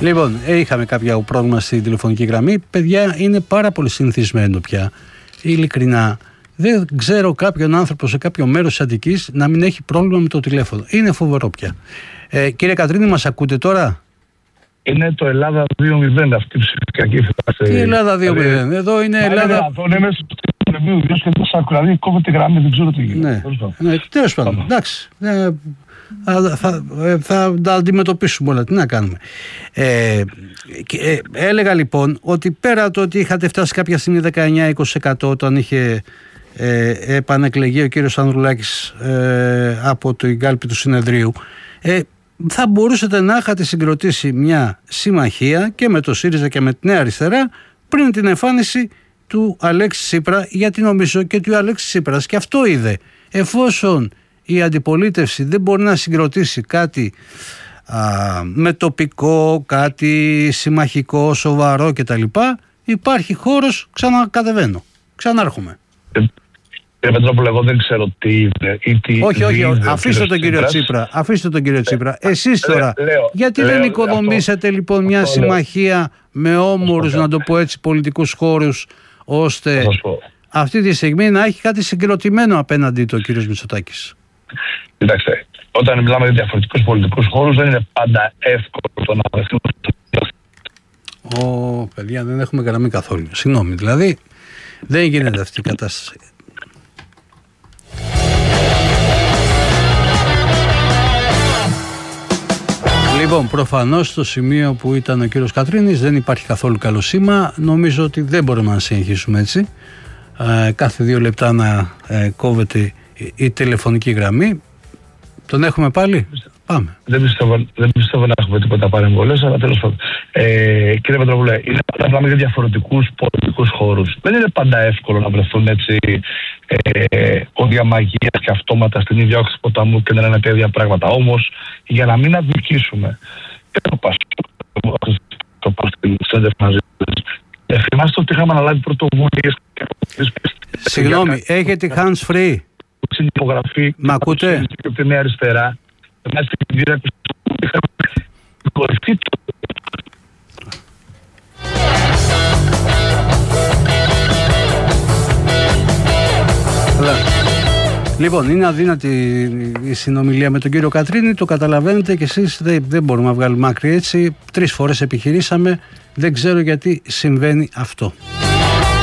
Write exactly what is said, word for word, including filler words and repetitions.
Λοιπόν, είχαμε κάποια πρόβλημα στη τηλεφωνική γραμμή. Παιδιά, είναι πάρα πολύ συνηθισμένο πια. Ειλικρινά, δεν ξέρω κάποιον άνθρωπο σε κάποιο μέρος της Αττικής να μην έχει πρόβλημα με το τηλέφωνο. Είναι φοβερό πια. Ε, κύριε Κατρίνη, μας ακούτε τώρα? Είναι το Ελλάδα δύο μηδέν αυτή η ψηφιακή φάση. Τι Ελλάδα δύο μηδέν, εδώ είναι Ελλάδα. Είναι μέσα στο τηλεφωνικό, δύο και τόσο ακουραδί, κόβω τη γραμμή, δεν ξέρω τι γίνεται. Ναι, τέλος πάντων. Εντάξει. Θα, θα, θα τα αντιμετωπίσουμε όλα. Τι να κάνουμε. Ε, και, ε, έλεγα λοιπόν ότι πέρα το ότι είχατε φτάσει κάποια στιγμή δεκαεννιά με είκοσι τοις εκατό όταν είχε ε, επανεκλεγεί ο κύριος Ανδρουλάκης ε, από την κάλπη του συνεδρίου, ε, θα μπορούσατε να είχατε συγκροτήσει μια συμμαχία και με το ΣΥΡΙΖΑ και με τη Νέα Αριστερά πριν την εμφάνιση του Αλέξη Τσίπρα, γιατί νομίζω και του Αλέξη Τσίπρας και αυτό είδε. Εφόσον η αντιπολίτευση δεν μπορεί να συγκροτήσει κάτι α, με τοπικό, κάτι συμμαχικό, σοβαρό κτλ, υπάρχει χώρος, ξανακατεβαίνω, ξανάρχομαι. Κύριε Πετρόπουλο, εγώ δεν ξέρω τι είδε ή τι. Όχι, όχι, όχι. Αφήστε τον κύριο Τσίπρα. Αφήστε τον κύριο Τσίπρα. Εσείς τώρα, λέω, γιατί λέω, δεν οικοδομήσατε αυτό, λοιπόν μια αυτό συμμαχία λέω. με όμορους, να το πω έτσι, πολιτικούς χώρους, ώστε αυτή τη στιγμή να έχει κάτι συγκροτημένο απέναντι του ο κύριος Μητσοτάκης? Κοιτάξτε, όταν μιλάμε για διαφορετικούς πολιτικούς χώρους, δεν είναι πάντα εύκολο το να βρεθούμε. Ω, παιδιά, δεν έχουμε γραμμή καθόλου. Συγγνώμη, δηλαδή δεν γίνεται αυτή η κατάσταση. Λοιπόν, προφανώς στο σημείο που ήταν ο κύριος Κατρίνης δεν υπάρχει καθόλου καλό σήμα. Νομίζω ότι δεν μπορούμε να συνεχίσουμε έτσι. Ε, κάθε δύο λεπτά να ε, κόβεται η, η τηλεφωνική γραμμή. Τον έχουμε πάλι? Πάμε. Δεν πιστεύω, δεν πιστεύω να έχουμε τίποτα παρεμβολές, αλλά τέλος πάντων. Ε, κύριε Πετροπούλε, είναι πάντα μιλάμε για διαφορετικούς πολιτικούς χώρους. Δεν είναι πάντα εύκολο να βρεθούν έτσι ε, όδια μαγείας και αυτόματα στην ίδια όχθη ποταμού και να λένε τα ίδια πράγματα. Όμως, για να μην αδικήσουμε και το Πασόκ, το Πασόκ μαζί ε, θυμάστε ότι είχαμε αναλάβει πρωτοβουλίες. Συγγνώμη, έχετε hands free? Στην υπογραφή. Μ' ακούτε? Και από τη Νέα Αριστερά. Μέσα στην διάρκεια που είχαμε κορυφή. Λοιπόν, είναι αδύνατη η συνομιλία με τον κύριο Κατρίνη, το καταλαβαίνετε και εσείς, δεν, δεν μπορούμε να βγάλουμε άκρη έτσι. Τρεις φορές επιχειρήσαμε, δεν ξέρω γιατί συμβαίνει αυτό.